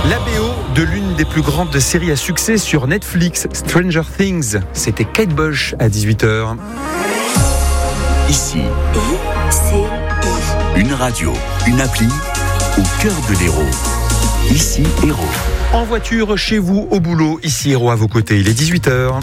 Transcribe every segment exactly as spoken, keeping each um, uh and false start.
La B O de l'une des plus grandes séries à succès sur Netflix, Stranger Things. C'était Kate Bush à dix-huit heures. Ici, I C I. Une radio, une appli au cœur de l'Hérault. Ici, Hérault. En voiture, chez vous, au boulot, ici Hérault à vos côtés, il est dix-huit heures.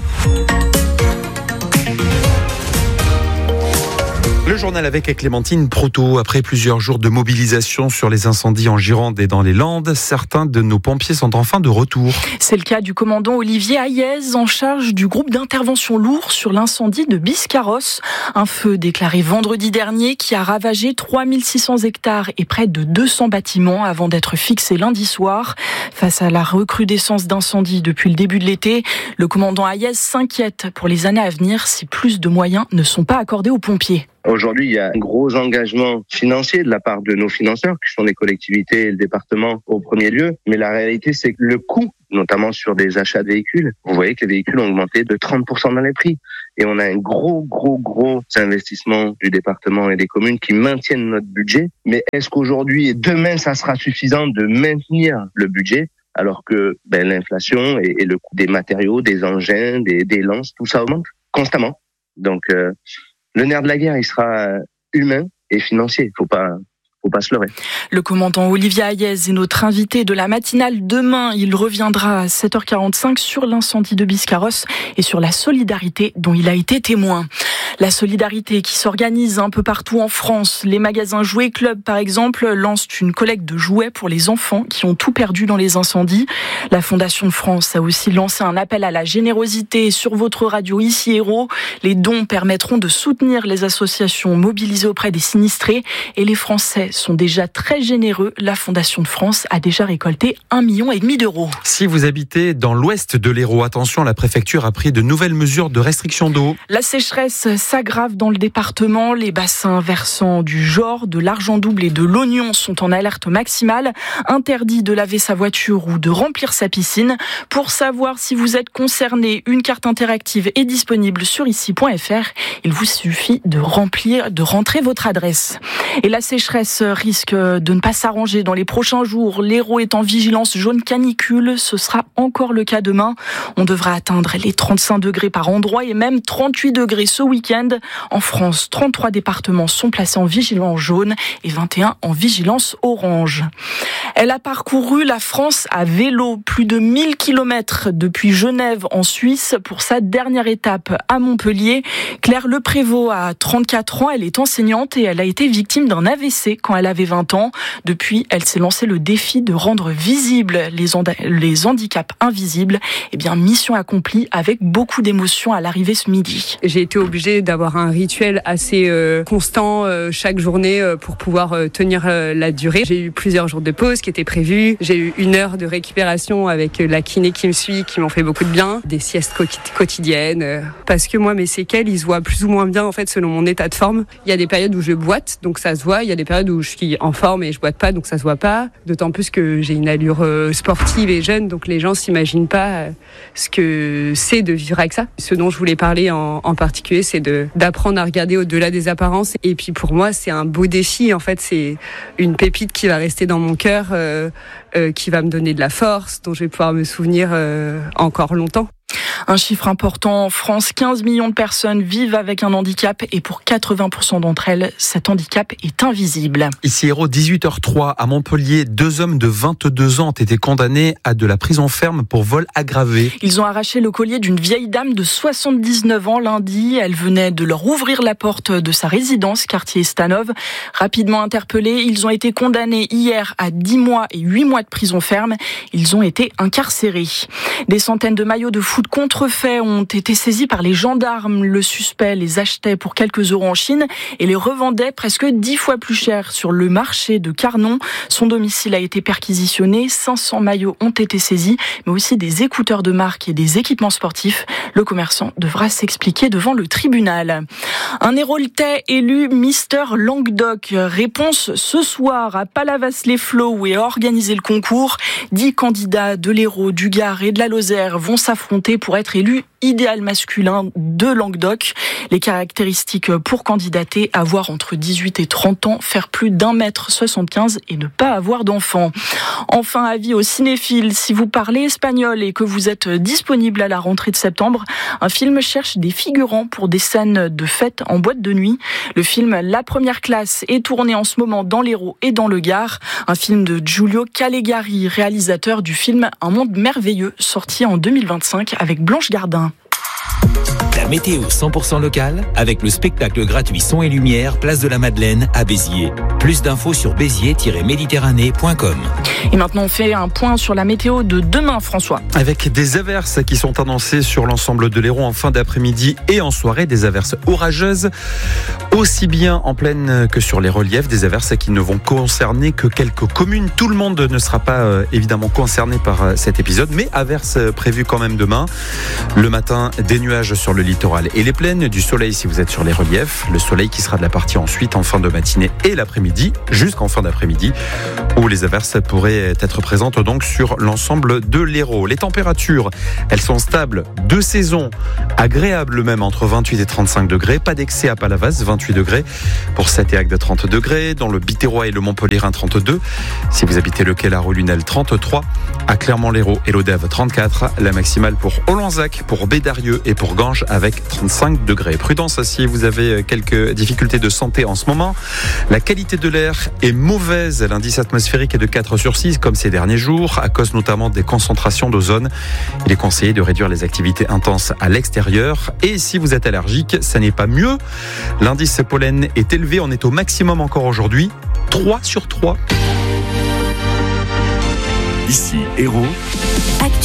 Le journal avec Clémentine Proto. Après plusieurs jours de mobilisation sur les incendies en Gironde et dans les Landes, certains de nos pompiers sont enfin de retour. C'est le cas du commandant Olivier Hayez, en charge du groupe d'intervention lourd sur l'incendie de Biscarrosse. Un feu déclaré vendredi dernier qui a ravagé trois mille six cents hectares et près de deux cents bâtiments avant d'être fixé lundi soir. Face à la recrudescence d'incendies depuis le début de l'été, le commandant Hayez s'inquiète pour les années à venir si plus de moyens ne sont pas accordés aux pompiers. Aujourd'hui, il y a un gros engagement financier de la part de nos financeurs, qui sont les collectivités et le département au premier lieu. Mais la réalité, c'est que le coût, notamment sur des achats de véhicules, vous voyez que les véhicules ont augmenté de trente pour cent dans les prix. Et on a un gros, gros, gros investissement du département et des communes qui maintiennent notre budget. Mais est-ce qu'aujourd'hui et demain, ça sera suffisant de maintenir le budget ? Alors que ben, l'inflation et, et le coût des matériaux, des engins, des, des lances, tout ça augmente constamment. Donc, euh, le nerf de la guerre, il sera humain et financier. Il faut pas, faut pas se leurrer. Le commandant Olivier Hayez est notre invité de la matinale. Demain, il reviendra à sept heures quarante-cinq sur l'incendie de Biscarrosse et sur la solidarité dont il a été témoin. La solidarité qui s'organise un peu partout en France. Les magasins Jouets Club, par exemple, lancent une collecte de jouets pour les enfants qui ont tout perdu dans les incendies. La Fondation de France a aussi lancé un appel à la générosité sur votre radio ici Hérault. Les dons permettront de soutenir les associations mobilisées auprès des sinistrés et les Français sont déjà très généreux. La Fondation de France a déjà récolté un million et demi d'euros. Si vous habitez dans l'ouest de l'Hérault, attention, la préfecture a pris de nouvelles mesures de restriction d'eau. La sécheresse s'aggrave dans le département. Les bassins versants du Jord, de l'Argent-Double et de l'Oignon sont en alerte maximale. Interdit de laver sa voiture ou de remplir sa piscine. Pour savoir si vous êtes concerné, une carte interactive est disponible sur ici point f r. Il vous suffit de remplir, de rentrer votre adresse. Et la sécheresse risque de ne pas s'arranger dans les prochains jours. L'Hérault est en vigilance jaune canicule. Ce sera encore le cas demain. On devra atteindre les trente-cinq degrés par endroit et même trente-huit degrés ce week-end. En France, trente-trois départements sont placés en vigilance jaune et vingt et un en vigilance orange. Elle a parcouru la France à vélo, plus de mille kilomètres depuis Genève en Suisse pour sa dernière étape à Montpellier. Claire Leprévost a trente-quatre ans, elle est enseignante et elle a été victime d'un A V C quand elle avait vingt ans. Depuis, elle s'est lancé le défi de rendre visibles les, and- les handicaps invisibles. Eh bien, mission accomplie avec beaucoup d'émotion à l'arrivée ce midi. J'ai été obligée d'avoir un rituel assez euh, constant euh, chaque journée euh, pour pouvoir euh, tenir euh, la durée. J'ai eu plusieurs jours de pause qui étaient prévus. J'ai eu une heure de récupération avec euh, la kiné qui me suit, qui m'ont fait beaucoup de bien. Des siestes co- quotidiennes. Euh, parce que moi, mes séquelles, ils se voient plus ou moins bien en fait selon mon état de forme. Il y a des périodes où je boite, donc ça se voit. Il y a des périodes où je suis en forme et je boite pas, donc ça se voit pas. D'autant plus que j'ai une allure euh, sportive et jeune, donc les gens s'imaginent pas euh, ce que c'est de vivre avec ça. Ce dont je voulais parler en, en particulier, c'est de, d'apprendre à regarder au-delà des apparences. Et puis pour moi, c'est un beau défi. En fait, c'est une pépite qui va rester dans mon cœur, euh, euh, qui va me donner de la force, dont je vais pouvoir me souvenir euh, encore longtemps. Un chiffre important en France, quinze millions de personnes vivent avec un handicap et pour quatre-vingts pour cent d'entre elles, cet handicap est invisible. Ici Hérault, dix-huit heures trois à Montpellier, deux hommes de vingt-deux ans ont été condamnés à de la prison ferme pour vol aggravé. Ils ont arraché le collier d'une vieille dame de soixante-dix-neuf ans lundi. Elle venait de leur ouvrir la porte de sa résidence, quartier Stanov. Rapidement interpellés, ils ont été condamnés hier à dix mois et huit mois de prison ferme. Ils ont été incarcérés. Des centaines de maillots de foot contrefaits ont été saisis par les gendarmes. Le suspect les achetait pour quelques euros en Chine et les revendait presque dix fois plus cher sur le marché de Carnon. Son domicile a été perquisitionné. cinq cents maillots ont été saisis, mais aussi des écouteurs de marque et des équipements sportifs. Le commerçant devra s'expliquer devant le tribunal. Un Héraultais élu Mister Languedoc. Réponse ce soir à Palavas-les-Flots où est organisé le concours. Dix candidats de l'Hérault, du Gard et de la Lozère vont s'affronter pour être élus idéal masculin de Languedoc. Les caractéristiques pour candidater: avoir entre dix-huit et trente ans, faire plus d'un mètre soixante-quinze et ne pas avoir d'enfant. Enfin, avis aux cinéphiles, si vous parlez espagnol et que vous êtes disponible à la rentrée de septembre, un film cherche des figurants pour des scènes de fête en boîte de nuit. Le film La Première Classe est tourné en ce moment dans l'Hérault et dans le Gard. Un film de Giulio Calegari, réalisateur du film Un monde merveilleux, sorti en deux mille vingt-cinq avec Blanche Gardin. La météo cent pour cent locale avec le spectacle gratuit Son et Lumière, place de la Madeleine à Béziers. Plus d'infos sur béziers tiret méditerranée point com. Et maintenant, on fait un point sur la météo de demain, François. Avec des averses qui sont annoncées sur l'ensemble de l'Hérault en fin d'après-midi et en soirée, des averses orageuses, aussi bien en plaine que sur les reliefs, des averses qui ne vont concerner que quelques communes. Tout le monde ne sera pas euh, évidemment concerné par euh, cet épisode, mais averses prévues quand même demain. Le matin, des nuages sur le littoral et les plaines, du soleil si vous êtes sur les reliefs, le soleil qui sera de la partie ensuite en fin de matinée et l'après-midi, jusqu'en fin d'après-midi, où les averses pourraient être présentes donc sur l'ensemble de l'Hérault. Les températures, elles sont stables de saison, agréables même entre vingt-huit et trente-cinq degrés, pas d'excès à Palavas, vingt-huit degrés, pour Sète et Agde trente degrés, dans le Biterrois et le Montpelliérain trente-deux, si vous habitez le quai La Relunelle trente-trois, à Clermont-Lérault et l'Odève trente-quatre, la maximale pour Ollanzac, pour Bédarieux et pour Ganges avec trente-cinq degrés. Prudence si vous avez quelques difficultés de santé en ce moment. La qualité de l'air est mauvaise, l'indice atmosphérique est de quatre sur six comme ces derniers jours, à cause notamment des concentrations d'ozone. Il est conseillé de réduire les activités intenses à l'extérieur. Et si vous êtes allergique, ça n'est pas mieux. L'indice pollen est élevé, on est au maximum encore aujourd'hui, trois sur trois. Ici, Hérault. Actu